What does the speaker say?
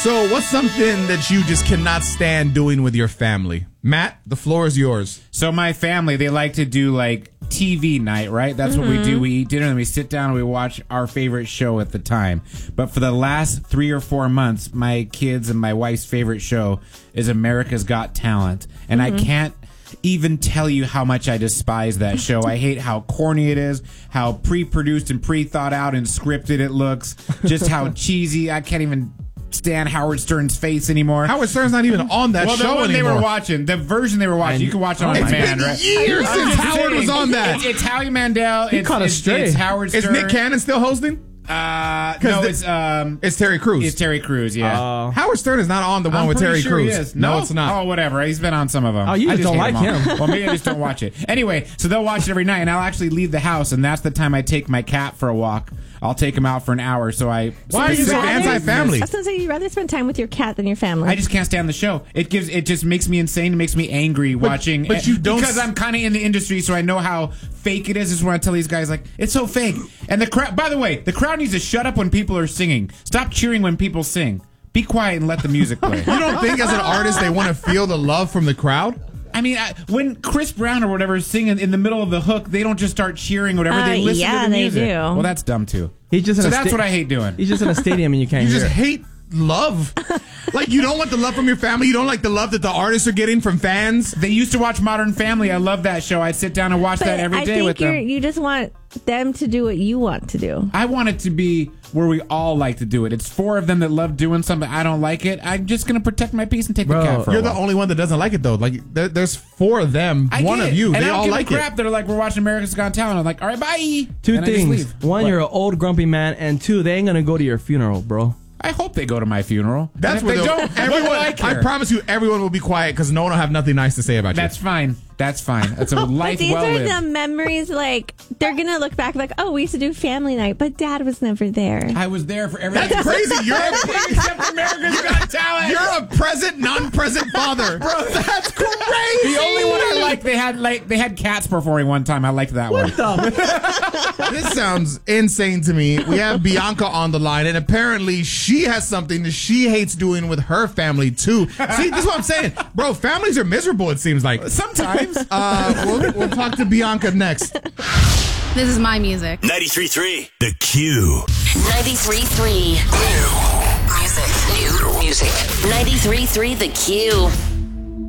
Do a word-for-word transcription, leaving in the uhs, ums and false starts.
So what's something that you just cannot stand doing with your family? Matt, the floor is yours. So my family, they like to do like T V night, right? That's mm-hmm. what we do. We eat dinner and we sit down and we watch our favorite show at the time. But for the last three or four months, my kids and my wife's favorite show is America's Got Talent. And mm-hmm. I can't even tell you how much I despise that show. I hate how corny it is, how pre-produced and pre-thought out and scripted it looks, just how cheesy. I can't even stand Howard Stern's face anymore. Howard Stern's not even on that well, show the one anymore. They were watching, the version they were watching, you can watch it on it's demand, been right? years since Howard saying, was on that. It's, it's Howie Mandel. He it's, caught us it's, straight. It's Howard Stern. Is Nick Cannon still hosting? Uh, no, the, it's um, it's Terry Crews. It's Terry Crews. Yeah. Uh, Howard Stern is not on the one I'm with Terry sure Crews. He is. No, no, it's not. Oh, whatever. He's been on some of them. Oh, you I just don't like him. him. Well, maybe I just don't watch it. Anyway, so they'll watch it every night, and I'll actually leave the house, and that's the time I take my cat for a walk. I'll take him out for an hour. So I. Why are you so anti-family? I was gonna say you'd rather spend time with your cat than your family. I just can't stand the show. It gives. It just makes me insane. It makes me angry but, watching. But you don't because I'm kind of in the industry, so I know how fake it is. Is when I tell these guys like it's so fake. And the crowd. By the way, the crowd needs to shut up when people are singing. Stop cheering when people sing. Be quiet and let the music play. You don't think as an artist they want to feel the love from the crowd? I mean, I, when Chris Brown or whatever is singing in the middle of the hook, they don't just start cheering or whatever. Uh, they listen yeah, to the they music. do. Well, that's dumb too. He's just so in a that's sta- what I hate doing. He's just in a stadium and you can't You hear just it. hate love. Like, you don't want the love from your family. You don't like the love that the artists are getting from fans. They used to watch Modern Family. I love that show. I'd sit down and watch but that every I day think with you're, them. You just want them to do what you want to do. I want it to be where we all like to do it. It's four of them that love doing something. I don't like it. I'm just going to protect my peace and take Bro, the cat for You're a the while. only one that doesn't like it, though. Like, there, there's four of them. I one get of it. you. And They I don't all give like a crap. it. They're like, we're watching America's Got Talent. I'm like, all right, bye. Two and I just things. leave. One, What? you're an old grumpy man, and two, they ain't gonna go to your funeral, bro. I hope they go to my funeral. That's and if what they they'll- don't. everyone. what do I, I care? promise you, everyone will be quiet because no one will have nothing nice to say about you. That's fine. That's fine. That's a But life these well are lived. the memories, like, they're going to look back like, oh, we used to do family night, but Dad was never there. I was there for everything. That's crazy. You're a, Except America's Got Talent. you're a present, non-present father, bro. That's crazy. The only one I liked, they had like they had cats performing one time. I liked that one. This sounds insane to me. We have Bianca on the line, and apparently she has something that she hates doing with her family too. See, this is what I'm saying, bro. Families are miserable. It seems like Sometimes. Uh, we'll, we'll talk to Bianca next. This is my music. ninety-three point three The Q. ninety-three point three New music. New music. ninety-three point three The Q.